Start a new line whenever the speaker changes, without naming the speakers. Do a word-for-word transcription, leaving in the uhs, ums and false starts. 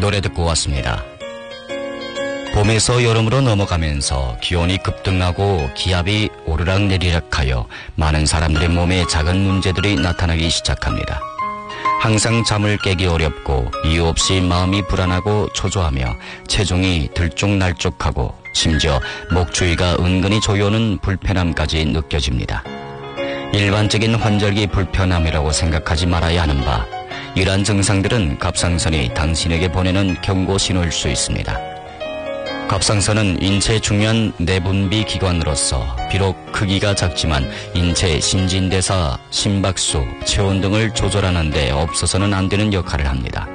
노래 듣고 왔습니다. 봄에서 여름으로 넘어가면서 기온이 급등하고 기압이 오르락내리락하여 많은 사람들의 몸에 작은 문제들이 나타나기 시작합니다. 항상 잠을 깨기 어렵고 이유 없이 마음이 불안하고 초조하며 체중이 들쭉날쭉하고 심지어 목 주위가 은근히 조여오는 불편함까지 느껴집니다. 일반적인 환절기 불편함이라고 생각하지 말아야 하는 바, 이러한 증상들은 갑상선이 당신에게 보내는 경고 신호일 수 있습니다. 갑상선은 인체의 중요한 내분비 기관으로서 비록 크기가 작지만 인체 신진대사, 심박수, 체온 등을 조절하는 데 없어서는 안 되는 역할을 합니다.